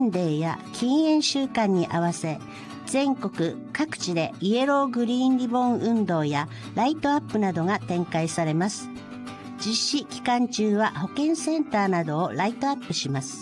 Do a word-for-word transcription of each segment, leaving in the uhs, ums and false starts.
デーや禁煙週間に合わせ、全国各地でイエローグリーンリボン運動やライトアップなどが展開されます。実施期間中は保健センターなどをライトアップします。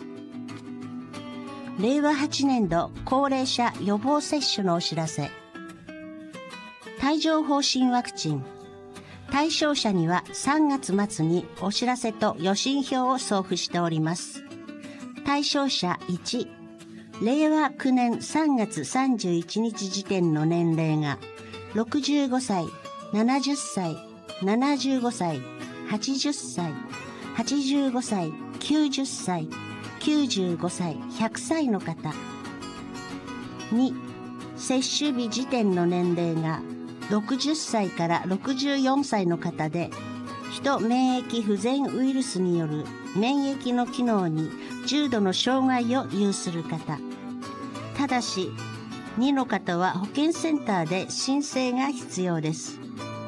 れいわはちねんど高齢者予防接種のお知らせ。帯状疱疹ワクチン。対象者にはさんがつ末にお知らせと予診票を送付しております。対象者いち、れいわきゅうねんさんがつさんじゅういちにち時点の年齢がろくじゅうごさい、ななじゅっさい、ななじゅうごさい、はちじゅっさい、はちじゅうごさい、きゅうじゅっさい、きゅうじゅうごさい、ひゃくさいの方。に、接種日時点の年齢がろくじゅっさいからろくじゅうよんさいの方で、ヒト免疫不全ウイルスによる免疫の機能に重度の障害を有する方。ただし、にの方は保健センターで申請が必要です。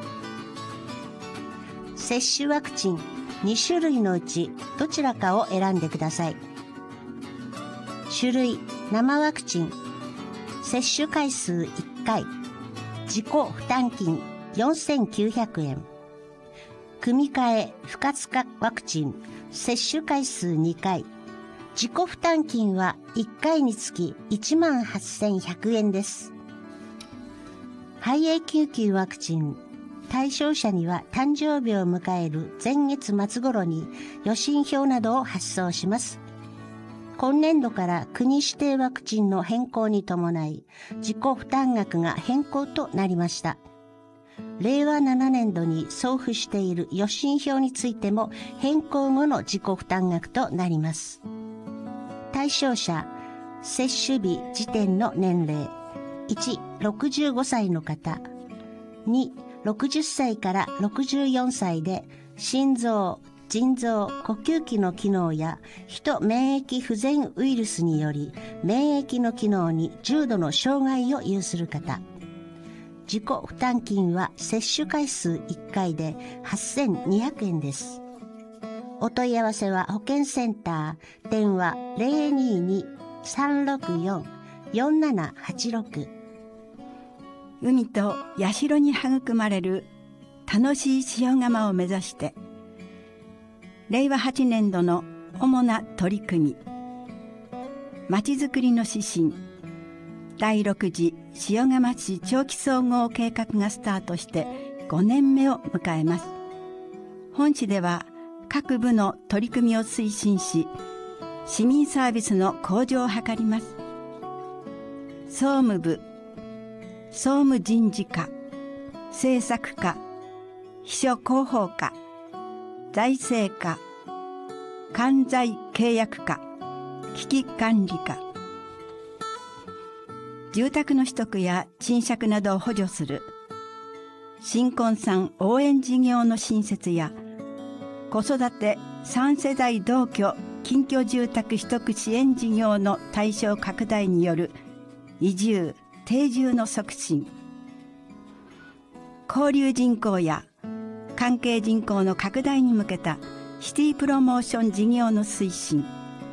接種ワクチンにしゅるいのうちどちらかを選んでください。種類、生ワクチン。接種回数いっかい。自己負担金よんせんきゅうひゃくえん。組み換え不活化ワクチン接種回数にかい。自己負担金はいっかいにつきいちまんはっせんひゃくえんです。肺炎救急ワクチン。対象者には誕生日を迎える前月末頃に予診票などを発送します。今年度から国指定ワクチンの変更に伴い、自己負担額が変更となりました。れいわななねんどに送付している予診票についても変更後の自己負担額となります。対象者、接種日時点の年齢。いち、ろくじゅうごさいの方。に、ろくじゅっさいからろくじゅうよんさいで心臓、腎臓、呼吸器の機能やヒト免疫不全ウイルスにより免疫の機能に重度の障害を有する方。自己負担金は接種回数いっかいではっせんにひゃくえんです。お問い合わせは保健センター、電話 ゼロにーにーさんろくよん よんななはちろく。 海と社に育まれる楽しい塩釜を目指して、れいわはちねんどの主な取り組み、まちづくりの指針、だいろく次塩釜市長期総合計画がスタートしてごねんめを迎えます。本市では各部の取り組みを推進し、市民サービスの向上を図ります。総務部、総務人事課、政策課、秘書広報課、財政課、関財契約課、危機管理課。住宅の取得や賃借などを補助する新婚さん応援事業の新設や、子育てさんせだい同居近居住宅取得支援事業の対象拡大による移住・定住の促進、交流人口や関係人口の拡大に向けたシティプロモーション事業の推進、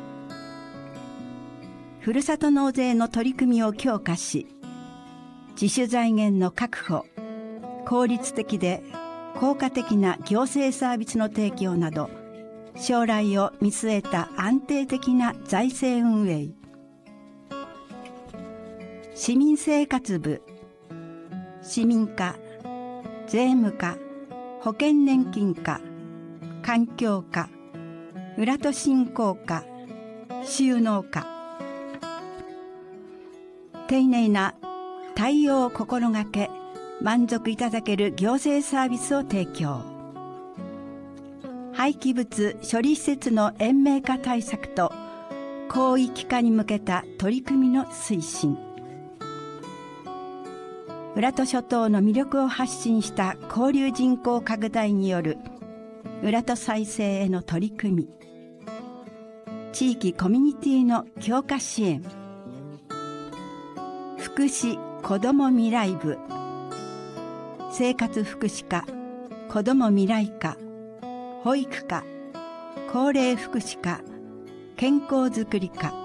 ふるさと納税の取り組みを強化し、自主財源の確保、効率的で効果的な行政サービスの提供など、将来を見据えた安定的な財政運営、市民生活部、市民課、税務課、保険年金課、環境課、浦戸振興課、収納課。丁寧な対応を心がけ、満足いただける行政サービスを提供。廃棄物処理施設の延命化対策と広域化に向けた取り組みの推進。浦戸諸島の魅力を発信した交流人口拡大による浦戸再生への取り組み。地域コミュニティの強化支援。福祉子ども未来部、生活福祉課、子ども未来課、保育課、高齢福祉課、健康づくり課。